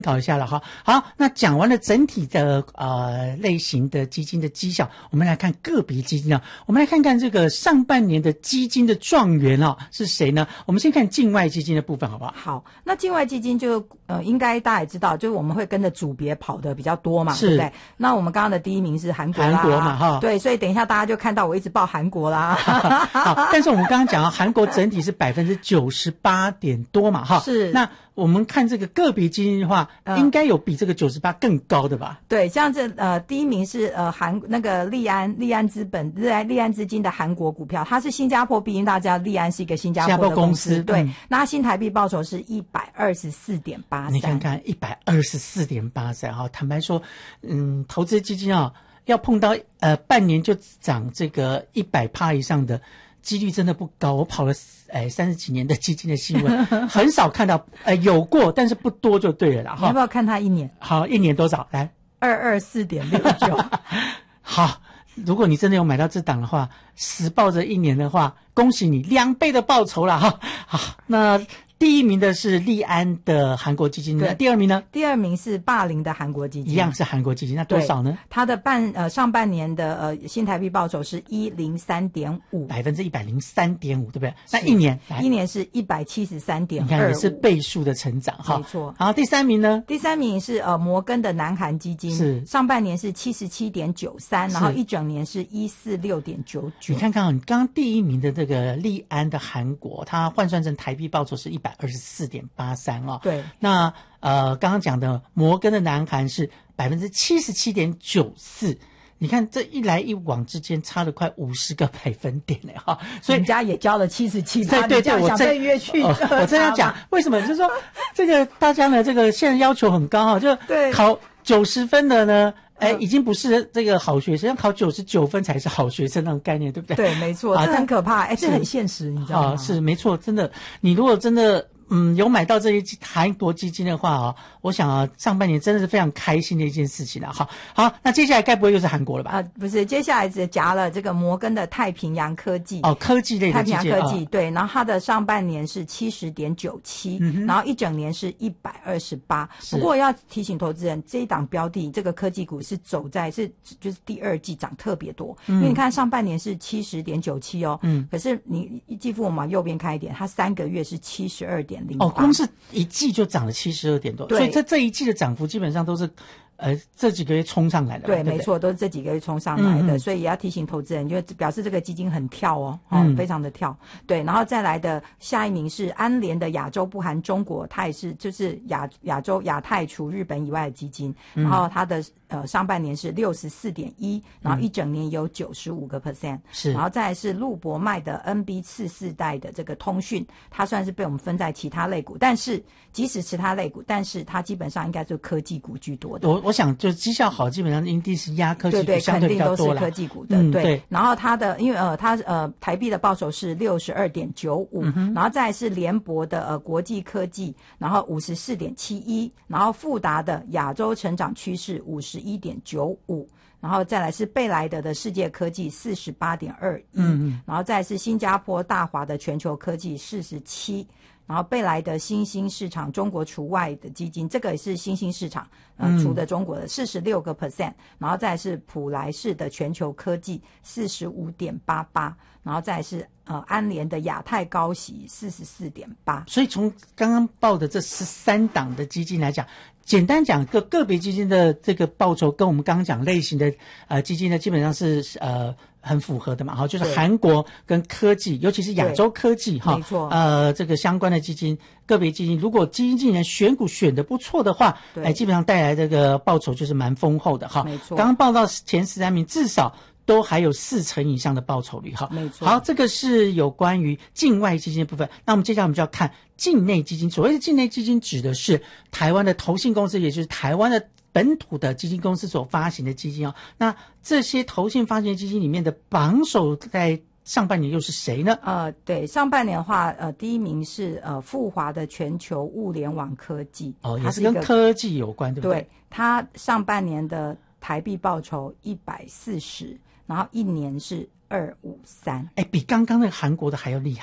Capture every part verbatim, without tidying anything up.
考一下了哈。好，那讲完了整体的呃类型的基金的绩效，我们来看个别基金啊。我们来看看这个上半年的基金的状元啊是谁呢？我们先看境外基金的部分好不好？ 好，那境外基金就呃应该大家也知道，就是我们会跟着组别跑的比较多嘛，对不对？那我们刚刚的第一名是韩国啦， 韩国嘛哈， 对，所以等一下大家就看到我一直报韩国啦。 好，但是我们刚刚讲到韩国整体是百分之九十八点多嘛哈， 是那。我们看这个个别基金的话，嗯、应该有比这个九十八更高的吧？ 对，像这呃第一名是呃韩那个利安利安资本利安利安资金的韩国股票，它是新加坡，毕竟大家利安是一个新加坡的公司， 公司对， 嗯、 那新台币报酬是一百二十四点八三， 你看看一百二十四点八三哈，坦白说，嗯，投资基金啊，要碰到呃半年就涨这个一百趴以上的。几率真的不高，我跑了哎三十几年的基金的新闻，很少看到，呃有过，但是不多就对了啦。 你要不要看它一年？ 好，一年多少？来， 二二四点六九。 好，如果你真的有买到这档的话，死抱着一年的话，恭喜你两倍的报酬了哈。好，那。第一名的是利安的韩国基金，那第二名呢？ 第二名是霸凌的韩国基金， 一样是韩国基金，那多少呢？ 它的半呃上半年的呃新台币报酬是一零三点五， 百分之一百零三点五，对不对？那一年， 一年是一百七十三点二五， 你看也是倍数的成长哈。 没错。 然后第三名呢？ 第三名是呃摩根的南韩基金， 是上半年是七十七点九三，然后一整年是一四六点九九。 你看看啊，你刚刚第一名的这个利安的韩国，它换算成台币报酬是一百二十四点八三哦。 对， 那呃，刚刚讲的摩根的南韩是百分之七十七点九四，你看这一来一往之间差了快五十个百分点嘞哈，所以人家也交了七十七， 对对对，我这约去、 哦，我这样讲，为什么？就是说这个大家呢，这个现在要求很高哈，就考九十分的呢。哎，已经不是这个好学生，要考九十九分才是好学生那种概念，对不对？ 对，没错，这很可怕，哎，这很现实，你知道吗？ 啊，是没错，真的，你如果真的。嗯，有买到这些韩国基金的话啊，我想啊，上半年真的是非常开心的一件事情了。好，好，那接下来该不会又是韩国了吧？ 啊、呃，不是，接下来只夹了这个摩根的太平洋科技哦，科技类的基金， 太平洋科技、哦、对，然后它的上半年是七十点九七，然后一整年是一百二十八。不过要提醒投资人，这一档标的这个科技股是走在是就是第二季涨特别多，嗯、因为你看上半年是七十点九七哦，嗯，可是你继父我们往右边开一点，它三个月是七十二点。 哦，光是一季就涨了七十二点多，所以这这一季的涨幅基本上都是，呃，这几个月冲上来的。 对， 对没错，都是这几个月冲上来的，嗯嗯，所以也要提醒投资人，就表示这个基金很跳哦，哦，嗯，非常的跳。对，然后再来的下一名是安联的亚洲不含中国，它也是就是亚亚洲亚太除日本以外的基金，然后它的呃上半年是六十四点一，然后一整年有九十五个 percent， 是，然后再来是陆博迈的 N B 次世代的这个通讯，它算是被我们分在其他类股，但是即使其他类股，但是它基本上应该是科技股居多的。 我我想就绩效好，基本上一定是压科技股， 对对， 相对比较多啦， 肯定都是科技股的， 嗯、 对。 对， 然后它的因为呃它呃台币的报酬是六十二点九五，然后再来是联博的呃国际科技，然后五十四点七一，然后富达的亚洲成长趋势五十一点九五。然后再来是贝莱德的世界科技四十八点二一，嗯，然后再来是新加坡大华的全球科技四十七，然后贝莱德新兴市场中国除外的基金，这个也是新兴市场，呃，嗯、除的中国的四十六个 percent， 然后再来是普莱士的全球科技四十五点八八，然后再来是呃安联的亚太高息四十四点八。 所以从刚刚报的这十三档的基金来讲。简单讲，个个别基金的这个报酬跟我们刚刚讲类型的呃基金呢，基本上是呃很符合的嘛，哈，就是韩国跟科技，尤其是亚洲科技哈， 没错， 呃，这个相关的基金，个别基金，如果基金经理人选股选得不错的话，哎，基本上带来这个报酬就是蛮丰厚的哈。 没错， 刚刚报到前十三名，至少都还有四成以上的报酬率哈。 没错， 好，这个是有关于境外基金的部分。那我们接下来我们就要看境内基金。所谓的境内基金，指的是台湾的投信公司，也就是台湾的本土的基金公司所发行的基金哦。那这些投信发行的基金里面的榜首在上半年又是谁呢？ 呃，对，上半年的话，呃，第一名是呃富华的全球物联网科技， 哦，也是跟科技有关，对不对？ 对，它上半年的台币报酬一百四十，然后一年是二五三， 哎，比刚刚那个韩国的还要厉害耶。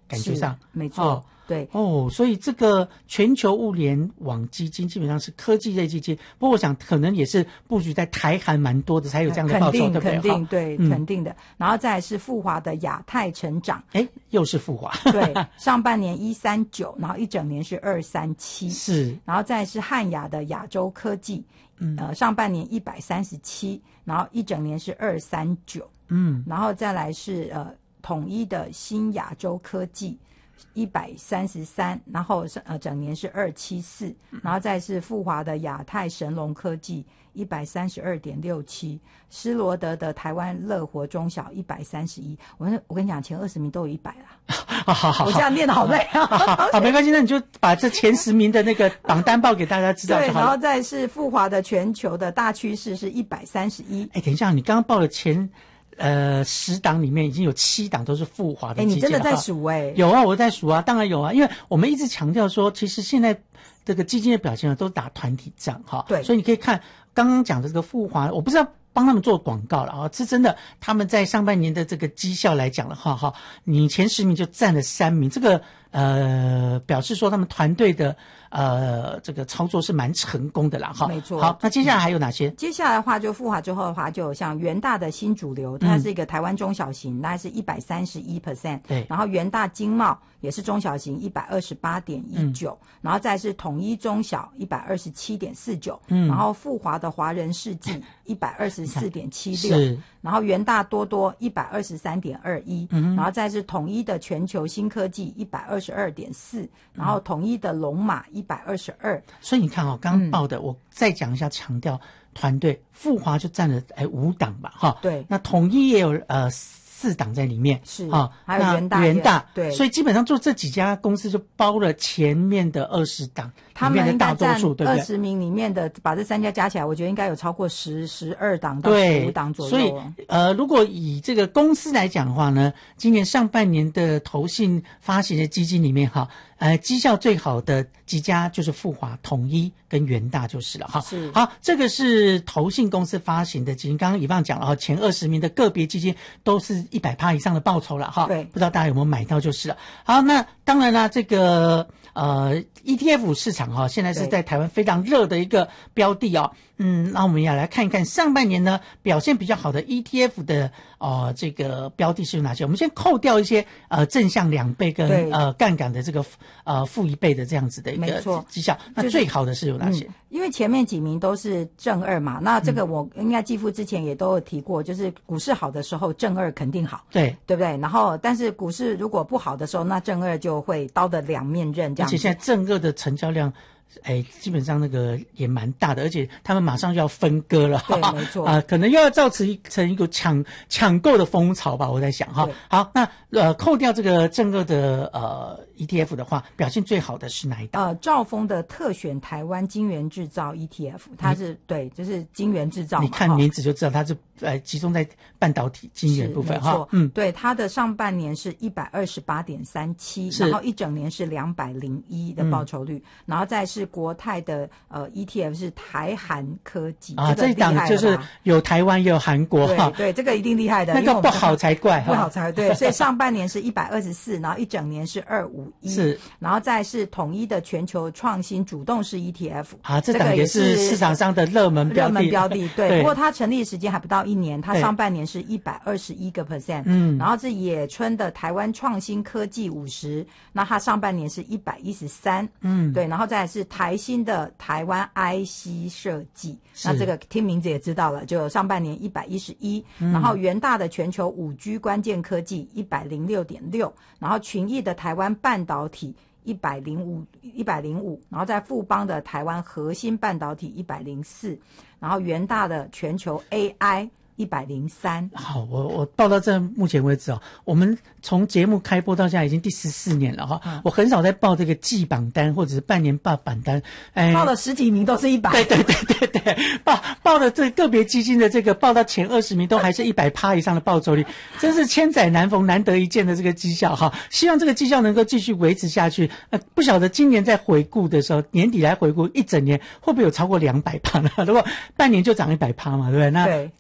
感觉上没错。 哦对哦，所以这个全球物联网基金基本上是科技类基金，不过我想可能也是布局在台韩蛮多的，才有这样的报酬，对不对？ 肯定，对， 嗯、 肯定的。然后再来是富华的亚太成长， 哎，又是富华， 对，上半年一三九，然后一整年是二三七， 是， 然后再来是汉雅的亚洲科技，嗯，呃，上半年一百三十七，然后一整年是二三九，嗯，然后再来是呃统一的新亚洲科技。一百三十三，然后呃整年是二七四，然后再是富华的亚太神龙科技一百三十二点六七，施罗德的台湾乐活中小一百三十一。我我跟你讲，前二十名都有一百啦。 好好好， 我这样念的好累啊。 好，没关系，那你就把这前十名的那个榜单报给大家知道就好了。 对，然后再是富华的全球的大趋势是一百三十一。 哎，等一下，你刚刚报的前。呃，十档里面已经有七档都是富华的基金了。 哎，你真的在数哎、欸？ 有啊，我在数啊，当然有啊，因为我们一直强调说，其实现在这个基金的表现呢，都打团体战哈。 对， 所以你可以看刚刚讲的这个富华，我不知道帮他们做广告了啊，是真的，他们在上半年的这个绩效来讲的话哈，你前十名就占了三名，这个呃表示说他们团队的。呃，这个操作是蛮成功的啦，哈， 没错。 好，那接下来还有哪些？ 接下来的话，就富华之后的话，就像元大的新主流，它是一个台湾中小型，大概是一百三十一 percent。对。然后元大经贸也是中小型，一百二十八点一九，然后再是统一中小一百二十七点四九，嗯，然后富华的华人世纪一百二十四点七六，然后元大多多一百二十三点二一，然后再是统一的全球新科技一百二十二点四，然后统一的龙马。一百二十二， 所以你看哦，刚刚报的、嗯，我再讲一下，强调团队，富华就占了哎五档吧，哈， 对， 那统一也有呃四档在里面， 是啊， 还有元大， 元大， 对， 所以基本上就这几家公司就包了前面的二十档， 他们的大多数，对不对？ 二十名里面的，把这三家加起来，我觉得应该有超过十十二档到十五档左右。 所以呃，如果以这个公司来讲的话呢，今年上半年的投信发行的基金里面哈。呃，绩效最好的几家就是富华、统一跟元大就是了哈。 是， 好，这个是投信公司发行的基金。刚刚以放讲了哈，前二十名的个别基金都是一百趴以上的报酬了哈。 对， 不知道大家有没有买到就是了。好，那当然啦，这个呃 E T F 市场哈，现在是在台湾非常热的一个标的哦。嗯，那我们也来看一看上半年呢表现比较好的 E T F 的呃这个标的是有哪些？我们先扣掉一些呃正向两倍跟呃杠杆的这个呃负一倍的这样子的一个绩效。那最好的是有哪些？ 嗯，因为前面几名都是正二嘛，那这个我应该继父之前也都有提过，就是股市好的时候正二肯定好， 对对不对？然后但是股市如果不好的时候，那正二就会刀的两面刃这样子。 而且现在正二的成交量。哎，基本上那个也蛮大的，而且他们马上就要分割了， 对，没错啊、呃，可能又要造成成一个抢抢购的风潮吧，我在想哈。好，那呃，扣掉这个正二的呃 E T F 的话，表现最好的是哪一档？ 呃，兆丰的特选台湾晶圆制造 E T F， 它是对，就是晶圆制造嘛。 你看名字就知道它是呃集中在半导体晶圆部分哈。 嗯，对，它的上半年是一百二十八点三七，然后一整年是两百零一的报酬率，嗯、然后再是。是国泰的呃 E T F 是台韩科技啊， 这一档就是有台湾也有韩国哈， 对对，这个一定厉害的， 那个不好才怪哈，不好才对，所以上半年是一百二十四，然后一整年是二五一， 是， 然后再是统一的全球创新主动式 E T F 啊，这档也是市场上的热门标的， 热门标的，对，不过它成立时间还不到一年，它上半年是一百二十一个 percent， 嗯，然后是野村的台湾创新科技五十，那它上半年是一百一十三，嗯，对，然后再来是台新的。台湾 I C 设计，那这个听名字也知道了，就上半年一百一十一，然后元大的全球五 G 关键科技一百零六点六，然后群益的台湾半导体一百零五一百零五，然后在富邦的台湾核心半导体一百零四，然后元大的全球 A I。一百零三。 好，我我报到这目前为止哦，我们从节目开播到现在已经第十四年了哈、哦嗯。我很少在报这个季榜单或者是半年报榜单， 哎，报了十几名都是一百。 对对对对对，报报的这个别基金的这个报到前二十名都还是一百趴以上的报酬率，真是千载难逢难得一见的这个绩效哈。希望这个绩效能够继续维持下去。呃，不晓得今年在回顾的时候，年底来回顾一整年会不会有超过两百趴呢？如果半年就涨一百趴嘛，对不对？那在半年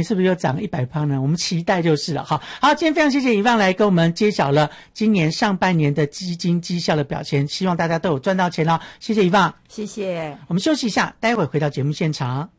是不是又涨一百趴呢？我们期待就是了。好，好，今天非常谢谢以旺来跟我们揭晓了今年上半年的基金绩效的表现，希望大家都有赚到钱哦。谢谢以旺， 谢谢。 我们休息一下，待会回到节目现场。